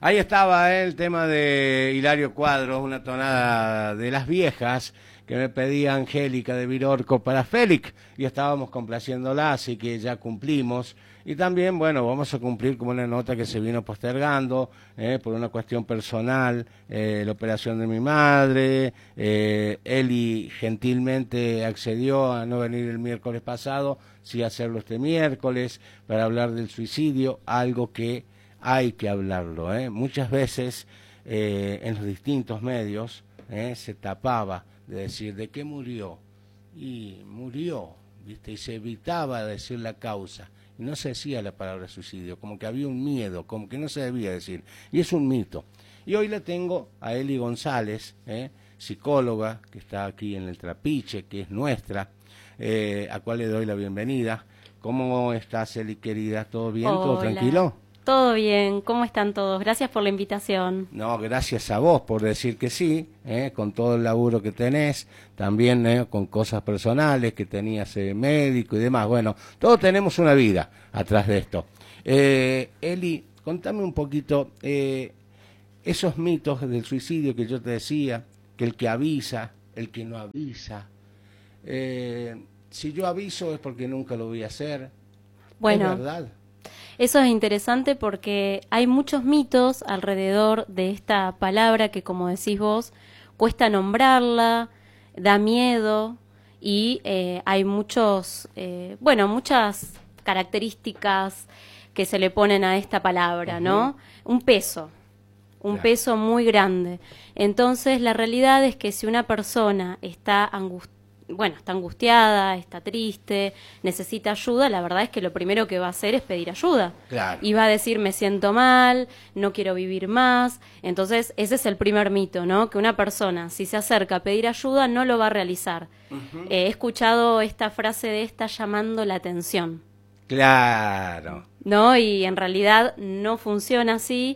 Ahí estaba el tema de Hilario Cuadros, una tonada de las viejas que me pedía Angélica de Virorco para Félix, y estábamos complaciéndola, así que ya cumplimos. Y también, bueno, vamos a cumplir como una nota que se vino postergando por una cuestión personal, la operación de mi madre. Eli gentilmente accedió a no venir el miércoles pasado, sí hacerlo este miércoles, para hablar del suicidio, algo que hay que hablarlo. Muchas veces en los distintos medios se tapaba de decir de qué murió, y murió, ¿viste? Y se evitaba decir la causa. Y no se decía la palabra suicidio, como que había un miedo, como que no se debía decir. Y es un mito. Y hoy la tengo a Eli González, psicóloga, que está aquí en el Trapiche, que es nuestra, a cual le doy la bienvenida. ¿Cómo estás, Eli, querida? ¿Todo bien? Hola. ¿Todo tranquilo? Todo bien, ¿cómo están todos? Gracias por la invitación. No, gracias a vos por decir que sí, con todo el laburo que tenés, también con cosas personales que tenías médico y demás. Bueno, todos tenemos una vida atrás de esto. Eli, contame un poquito esos mitos del suicidio que yo te decía, que el que avisa, el que no avisa. Si yo aviso es porque nunca lo voy a hacer. Bueno, ¿Es verdad? eso es interesante porque hay muchos mitos alrededor de esta palabra que, como decís vos, cuesta nombrarla, da miedo y hay muchas características que se le ponen a esta palabra, ¿no? Un peso muy grande. Entonces, la realidad es que si una persona está angustiada, está triste, necesita ayuda, la verdad es que lo primero que va a hacer es pedir ayuda. Claro. Y va a decir, me siento mal, no quiero vivir más. Entonces, ese es el primer mito, ¿no? Que una persona, si se acerca a pedir ayuda, no lo va a realizar. He escuchado esta frase de está llamando la atención. Claro. ¿No? Y en realidad no funciona así,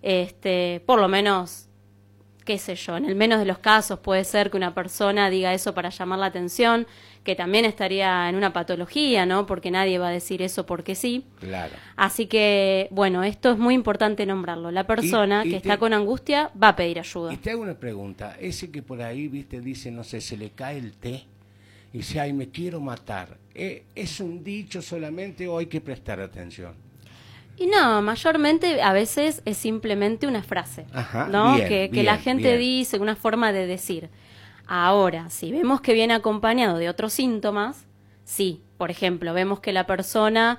por lo menos, qué sé yo, en el menos de los casos puede ser que una persona diga eso para llamar la atención, que también estaría en una patología, ¿no? Porque nadie va a decir eso porque sí. Claro. Así que, bueno, esto es muy importante nombrarlo. La persona que está con angustia va a pedir ayuda. Y te hago una pregunta. Ese que por ahí, viste, dice, no sé, se le cae el té y dice, ay, me quiero matar. ¿Es un dicho solamente o hay que prestar atención? Y no, mayormente a veces es simplemente una frase, Ajá, ¿no? bien, que bien, la gente bien. dice, una forma de decir. Ahora, si vemos que viene acompañado de otros síntomas, sí, por ejemplo, vemos que la persona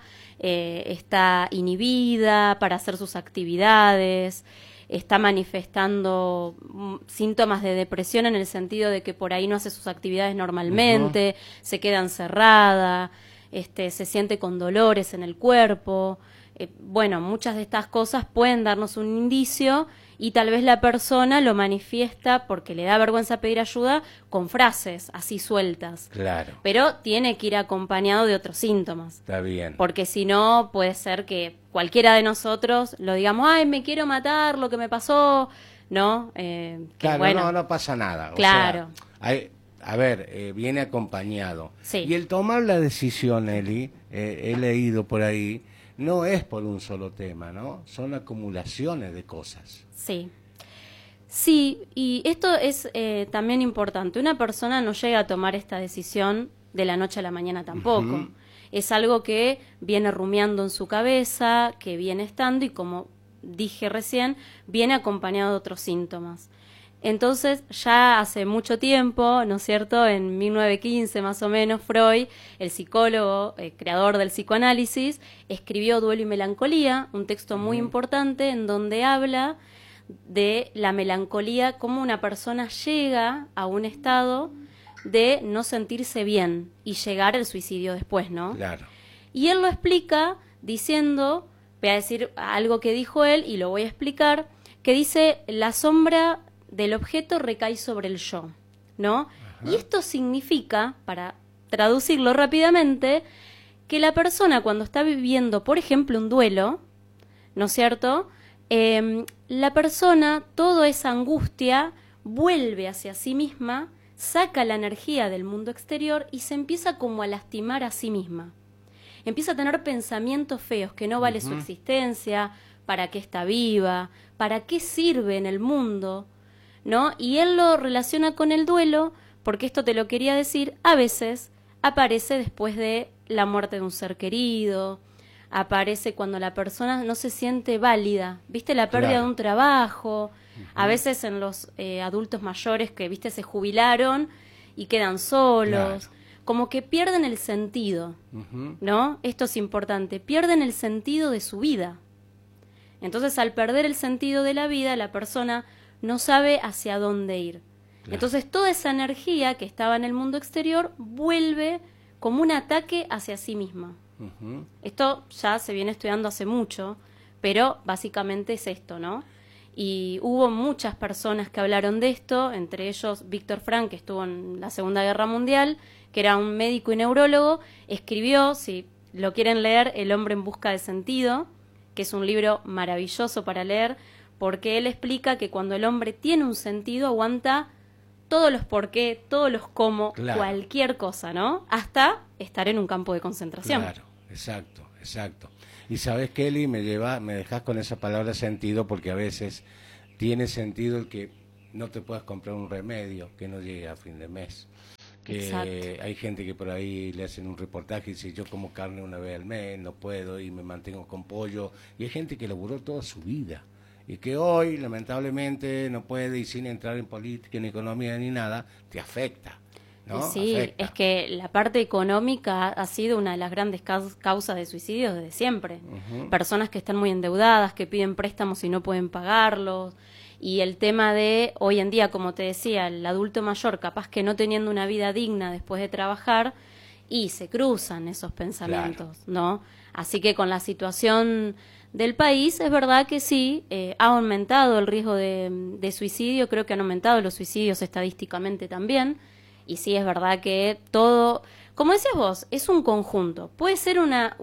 está inhibida para hacer sus actividades, está manifestando síntomas de depresión en el sentido de que por ahí no hace sus actividades normalmente, se queda encerrada, se siente con dolores en el cuerpo. Bueno, muchas de estas cosas pueden darnos un indicio y tal vez la persona lo manifiesta porque le da vergüenza pedir ayuda con frases así sueltas. Claro. Pero tiene que ir acompañado de otros síntomas. Está bien. Porque si no, puede ser que cualquiera de nosotros lo digamos, ay, me quiero matar, lo que me pasó, ¿no? Claro, bueno, no pasa nada. Claro. O sea, a ver, viene acompañado. Sí. Y el tomar la decisión, Eli, he leído por ahí, no es por un solo tema, ¿no? Son acumulaciones de cosas. Sí. Sí, y esto es también importante. Una persona no llega a tomar esta decisión de la noche a la mañana tampoco. Es algo que viene rumiando en su cabeza, que viene estando y, como dije recién, viene acompañado de otros síntomas. Entonces, ya hace mucho tiempo, ¿no es cierto?, en 1915 más o menos, Freud, el psicólogo, creador del psicoanálisis, escribió Duelo y Melancolía, un texto muy importante en donde habla de la melancolía, cómo una persona llega a un estado de no sentirse bien y llegar al suicidio después, ¿no? Claro. Y él lo explica diciendo, voy a decir algo que dijo él y lo voy a explicar, que dice, la sombra del objeto recae sobre el yo, ¿no? Ajá. Y esto significa, para traducirlo rápidamente, que la persona cuando está viviendo, por ejemplo, un duelo, ¿no es cierto?, la persona, toda esa angustia, vuelve hacia sí misma, saca la energía del mundo exterior y se empieza como a lastimar a sí misma. Empieza a tener pensamientos feos, que no vale su existencia, para qué está viva, para qué sirve en el mundo, ¿no? Y él lo relaciona con el duelo, porque esto te lo quería decir, a veces aparece después de la muerte de un ser querido, aparece cuando la persona no se siente válida, ¿viste? La pérdida de un trabajo, a veces en los adultos mayores que, ¿viste? Se jubilaron y quedan solos, como que pierden el sentido, ¿no? Esto es importante, pierden el sentido de su vida. Entonces, al perder el sentido de la vida, la persona no sabe hacia dónde ir. Entonces, toda esa energía que estaba en el mundo exterior vuelve como un ataque hacia sí misma. Esto ya se viene estudiando hace mucho, pero básicamente es esto, ¿no? Y hubo muchas personas que hablaron de esto, entre ellos Víctor Frank, que estuvo en la Segunda Guerra Mundial, que era un médico y neurólogo, escribió, si lo quieren leer, El hombre en busca de sentido, que es un libro maravilloso para leer, porque él explica que cuando el hombre tiene un sentido, aguanta todos los por qué, todos los cómo, cualquier cosa, ¿no? Hasta estar en un campo de concentración. Claro, exacto. Y sabes, Kelly, me dejas con esa palabra sentido, porque a veces tiene sentido el que no te puedas comprar un remedio que no llegue a fin de mes. Que hay gente que por ahí le hacen un reportaje y dice, yo como carne una vez al mes, no puedo y me mantengo con pollo. Y hay gente que laburó toda su vida y que hoy, lamentablemente, no puede, y sin entrar en política, ni economía, ni nada, te afecta, ¿no? Sí, afecta. Es que la parte económica ha sido una de las grandes causas de suicidios desde siempre. Personas que están muy endeudadas, que piden préstamos y no pueden pagarlos. Y el tema de, hoy en día, como te decía, el adulto mayor, capaz que no teniendo una vida digna después de trabajar, y se cruzan esos pensamientos, ¿no? Así que con la situación del país, es verdad que sí, ha aumentado el riesgo de suicidio, creo que han aumentado los suicidios estadísticamente también, y sí, es verdad que todo, como decías vos, es un conjunto. Puede ser una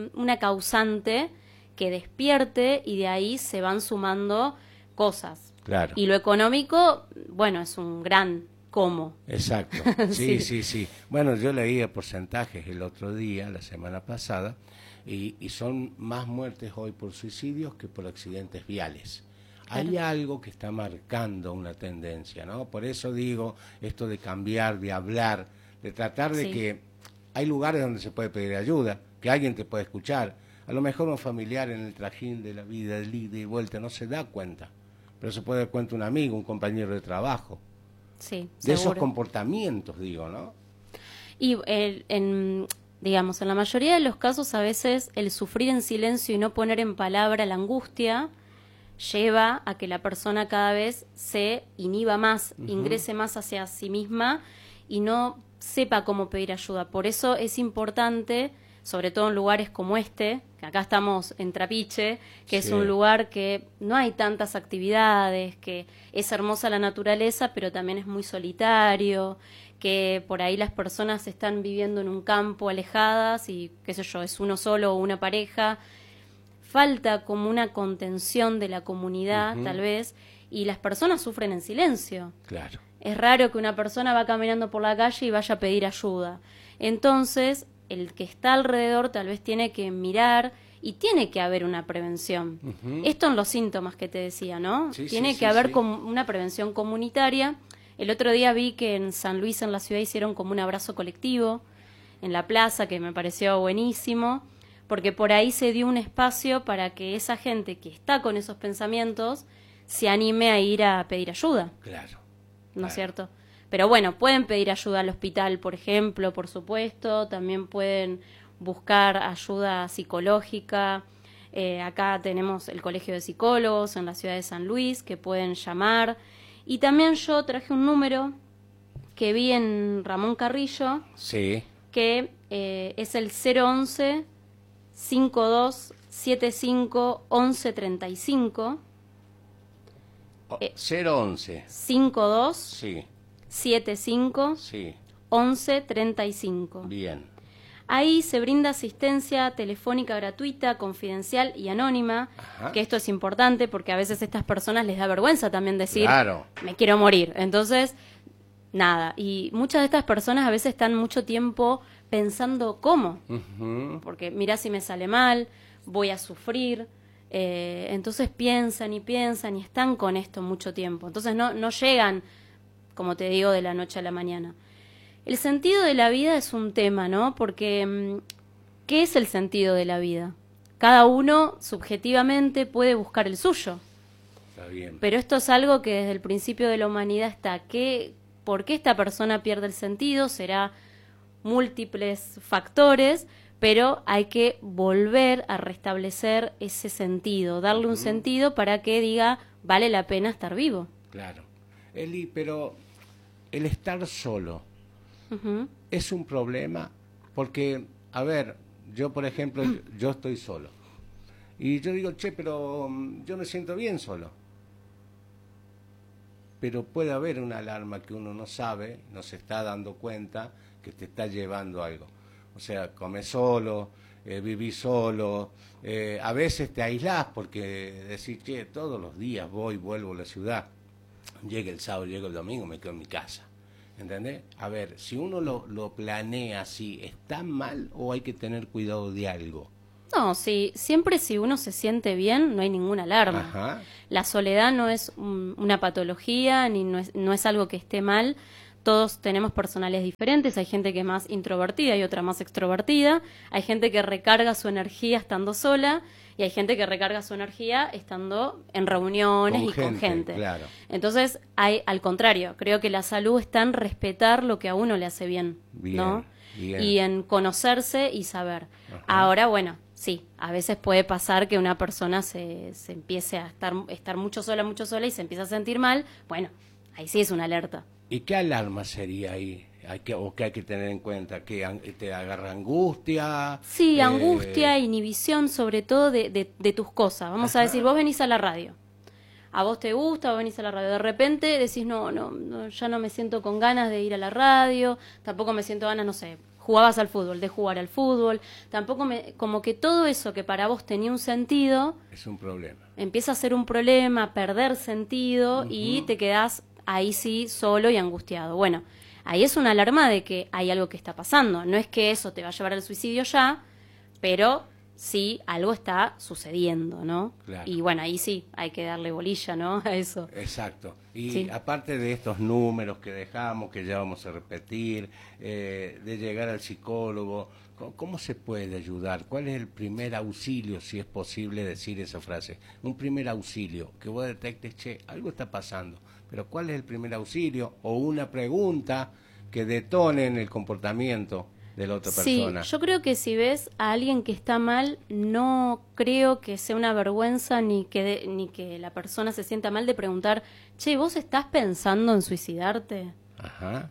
causante que despierte y de ahí se van sumando cosas. Claro. Y lo económico, bueno, es un gran cómo. Exacto. Sí. Bueno, yo leía porcentajes el otro día, la semana pasada, y son más muertes hoy por suicidios que por accidentes viales. Claro. Hay algo que está marcando una tendencia, ¿no? Por eso digo esto de cambiar, de hablar, de tratar de que hay lugares donde se puede pedir ayuda, que alguien te puede escuchar. A lo mejor un familiar en el trajín de la vida, de ida y vuelta, no se da cuenta, pero se puede dar cuenta un amigo, un compañero de trabajo. Sí, de esos comportamientos, digo, ¿no? Y digamos, en la mayoría de los casos, a veces el sufrir en silencio y no poner en palabra la angustia lleva a que la persona cada vez se inhiba más, ingrese más hacia sí misma y no sepa cómo pedir ayuda. Por eso es importante, sobre todo en lugares como este, que acá estamos en Trapiche, que es un lugar que no hay tantas actividades, que es hermosa la naturaleza, pero también es muy solitario, que por ahí las personas están viviendo en un campo alejadas y, qué sé yo, es uno solo o una pareja. Falta como una contención de la comunidad, tal vez, y las personas sufren en silencio. Claro. Es raro que una persona va caminando por la calle y vaya a pedir ayuda. Entonces, el que está alrededor tal vez tiene que mirar y tiene que haber una prevención. Esto en los síntomas que te decía, ¿no? Tiene que haber como una prevención comunitaria. El otro día vi que en San Luis, en la ciudad, hicieron como un abrazo colectivo en la plaza, que me pareció buenísimo, porque por ahí se dio un espacio para que esa gente que está con esos pensamientos se anime a ir a pedir ayuda. Claro. ¿No es cierto? Pero bueno, pueden pedir ayuda al hospital, por ejemplo, por supuesto, también pueden buscar ayuda psicológica. Acá tenemos el Colegio de Psicólogos en la ciudad de San Luis, que pueden llamar. Y también yo traje un número que vi en Ramón Carrillo, que es el 011 5275 1135. 011 52 75 1135. Bien. Ahí se brinda asistencia telefónica gratuita, confidencial y anónima, que esto es importante porque a veces a estas personas les da vergüenza también decir, me quiero morir. Entonces, nada, y muchas de estas personas a veces están mucho tiempo pensando cómo, porque mirá si me sale mal, voy a sufrir, Entonces piensan y están con esto mucho tiempo. Entonces no llegan, como te digo, de la noche a la mañana. El sentido de la vida es un tema, ¿no? Porque, ¿qué es el sentido de la vida? Cada uno subjetivamente puede buscar el suyo. Está bien. Pero esto es algo que desde el principio de la humanidad está. ¿Por qué esta persona pierde el sentido? Será múltiples factores, pero hay que volver a restablecer ese sentido, darle un sentido para que diga, vale la pena estar vivo. Claro. Eli, pero el estar solo es un problema porque, a ver, yo por ejemplo, yo estoy solo. Y yo digo, che, pero yo me siento bien solo. Pero puede haber una alarma que uno no sabe, no se está dando cuenta que te está llevando a algo. O sea, comés solo, vivís solo, a veces te aislás porque decís, che, todos los días voy, vuelvo a la ciudad. Llega el sábado, llega el domingo, me quedo en mi casa. ¿Entendés? A ver, si uno lo planea así, ¿está mal o hay que tener cuidado de algo? No, sí, siempre si uno se siente bien, no hay ninguna alarma. Ajá. La soledad no es una patología, ni no es algo que esté mal. Todos tenemos personalidades diferentes, hay gente que es más introvertida y otra más extrovertida, hay gente que recarga su energía estando sola y hay gente que recarga su energía estando en reuniones con gente. Claro. Entonces, al contrario, creo que la salud está en respetar lo que a uno le hace bien, ¿no? Bien. Y en conocerse y saber. Ajá. Ahora, bueno, sí, a veces puede pasar que una persona se empiece a estar mucho sola y se empieza a sentir mal. Bueno, ahí sí es una alerta. ¿Y qué alarma sería ahí? ¿O qué hay que tener en cuenta? ¿Que te agarra angustia? Sí, angustia, inhibición, sobre todo de tus cosas. Vamos a decir, vos venís a la radio. A vos te gusta, vos venís a la radio. De repente decís, no, ya no me siento con ganas de ir a la radio, tampoco me siento ganas, no sé, jugabas al fútbol, de jugar al fútbol, tampoco como que todo eso que para vos tenía un sentido... Es un problema. Empieza a ser un problema, perder sentido y te quedás ahí sí solo y angustiado. Bueno, ahí es una alarma de que hay algo que está pasando. No es que eso te va a llevar al suicidio ya, pero sí algo está sucediendo, ¿no? Claro. Y bueno, ahí sí hay que darle bolilla, ¿no? A eso. Exacto. Y Sí. aparte de estos números que dejamos, que ya vamos a repetir, de llegar al psicólogo, ¿cómo se puede ayudar? ¿Cuál es el primer auxilio, si es posible decir esa frase? Un primer auxilio, que vos detectes, che, algo está pasando, pero ¿cuál es el primer auxilio? O una pregunta que detone en el comportamiento de la otra persona. Sí, yo creo que si ves a alguien que está mal, no creo que sea una vergüenza ni que la persona se sienta mal de preguntar, che, ¿vos estás pensando en suicidarte? Ajá.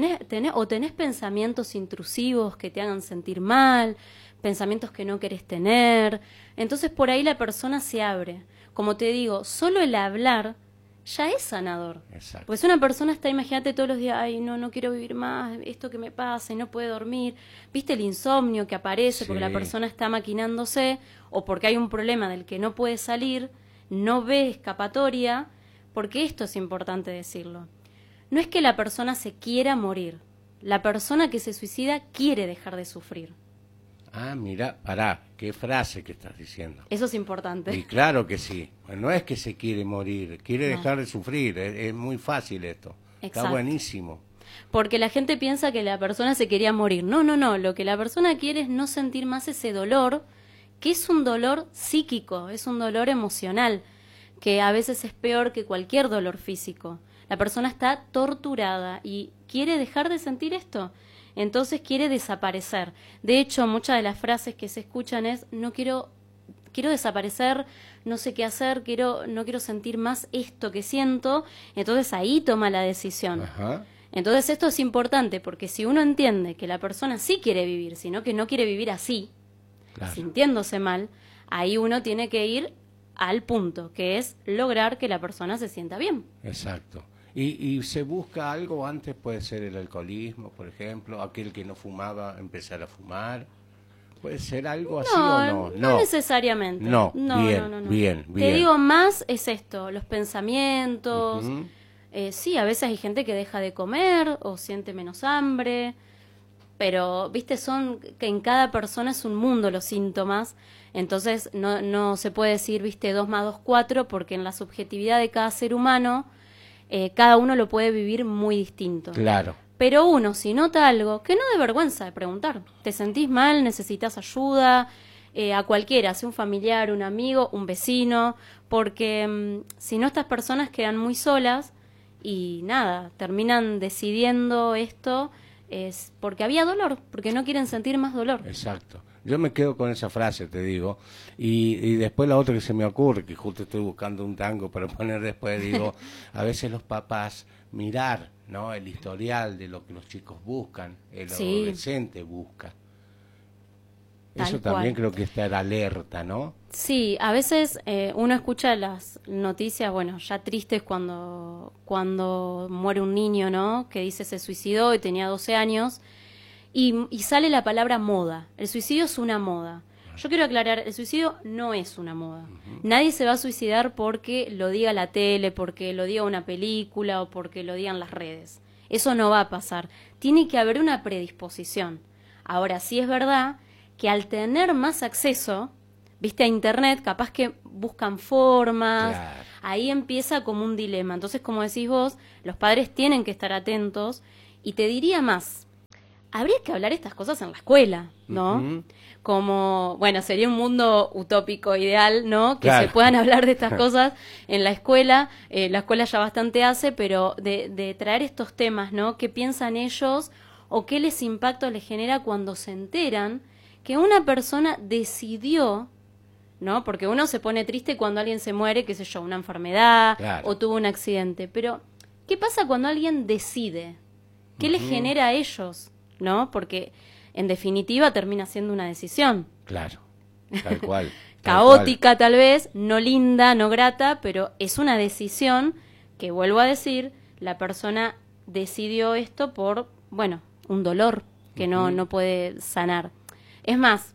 ¿Tenés pensamientos intrusivos que te hagan sentir mal, pensamientos que no querés tener? Entonces por ahí la persona se abre. Como te digo, solo el hablar ya es sanador. Exacto. Pues una persona está, imagínate todos los días, ay, no quiero vivir más, esto que me pasa y no puede dormir. ¿Viste el insomnio que aparece porque la persona está maquinándose o porque hay un problema del que no puede salir, no ve escapatoria? Porque esto es importante decirlo. No es que la persona se quiera morir. La persona que se suicida quiere dejar de sufrir. Ah, mira, pará, qué frase que estás diciendo. Eso es importante. Y claro que sí. Bueno, no es que se quiere morir, quiere No. dejar de sufrir. Es muy fácil esto. Exacto. Está buenísimo. Porque la gente piensa que la persona se quería morir. No. Lo que la persona quiere es no sentir más ese dolor, que es un dolor psíquico, es un dolor emocional, que a veces es peor que cualquier dolor físico. La persona está torturada y quiere dejar de sentir esto. Entonces quiere desaparecer. De hecho, muchas de las frases que se escuchan es, quiero desaparecer, no sé qué hacer, no quiero sentir más esto que siento. Entonces ahí toma la decisión. Ajá. Entonces esto es importante porque si uno entiende que la persona sí quiere vivir, sino que no quiere vivir así, Claro. sintiéndose mal, ahí uno tiene que ir al punto, que es lograr que la persona se sienta bien. Exacto. Y se busca algo antes, puede ser el alcoholismo, por ejemplo, aquel que no fumaba, empezar a fumar. ¿Puede ser algo así o no? No necesariamente. No, bien. Te digo, más es esto, los pensamientos. Ujú. Sí, a veces hay gente que deja de comer o siente menos hambre, pero, viste, son que en cada persona es un mundo los síntomas. Entonces no se puede decir, viste, 2 más 2, 4, porque en la subjetividad de cada ser humano, cada uno lo puede vivir muy distinto. Claro. Pero uno, si nota algo, que no dé vergüenza de preguntar. ¿Te sentís mal? ¿Necesitas ayuda? A cualquiera, sea un familiar, un amigo, un vecino, porque si no, estas personas quedan muy solas y nada, terminan decidiendo esto es porque había dolor, porque no quieren sentir más dolor. Exacto. Yo me quedo con esa frase, te digo, y después la otra que se me ocurre, que justo estoy buscando un tango para poner después, digo, a veces los papás mirar, ¿no?, el historial de lo que los chicos buscan, el adolescente busca. Eso también creo que es estar alerta, ¿no? Sí, a veces uno escucha las noticias, bueno, ya tristes cuando muere un niño, ¿no?, que dice se suicidó y tenía 12 años, y sale la palabra moda. El suicidio es una moda. Yo quiero aclarar, el suicidio no es una moda. Nadie se va a suicidar porque lo diga la tele, porque lo diga una película o porque lo digan las redes. Eso no va a pasar. Tiene que haber una predisposición. Ahora, sí es verdad que al tener más acceso, viste, a internet, capaz que buscan formas, claro. Ahí empieza como un dilema. Entonces, como decís vos, los padres tienen que estar atentos, y te diría más, habría que hablar estas cosas en la escuela, ¿no? Como, bueno, sería un mundo utópico ideal, ¿no? Que claro. Se puedan hablar de estas cosas en la escuela ya bastante hace, pero de traer estos temas, ¿no? ¿Qué piensan ellos o qué impacto les genera cuando se enteran que una persona decidió, ¿no? Porque uno se pone triste cuando alguien se muere, qué sé yo, una enfermedad, claro. O tuvo un accidente. Pero, ¿qué pasa cuando alguien decide? ¿Qué les genera a ellos? ¿No? Porque, en definitiva, termina siendo una decisión. Claro, tal cual. Caótica, tal vez, no linda, no grata, pero es una decisión que, vuelvo a decir, la persona decidió esto por, bueno, un dolor que no puede sanar. Es más,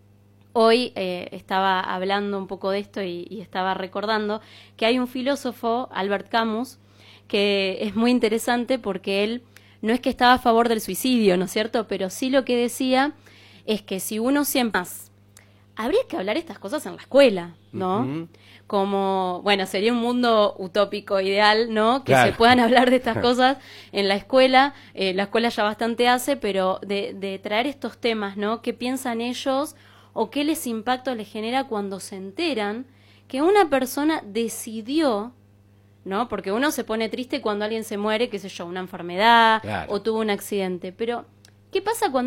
hoy estaba hablando un poco de esto y estaba recordando que hay un filósofo, Albert Camus, que es muy interesante porque él no es que estaba a favor del suicidio, ¿no es cierto? Pero sí lo que decía es que si uno siempre más, habría que hablar estas cosas en la escuela, ¿no? Como, bueno, sería un mundo utópico ideal, ¿no? Que claro. Se puedan hablar de estas cosas en la escuela ya bastante hace, pero de traer estos temas, ¿no? ¿Qué piensan ellos o qué impacto les genera cuando se enteran que una persona decidió, ¿no? Porque uno se pone triste cuando alguien se muere, qué sé yo, una enfermedad, claro. O tuvo un accidente, pero ¿qué pasa cuando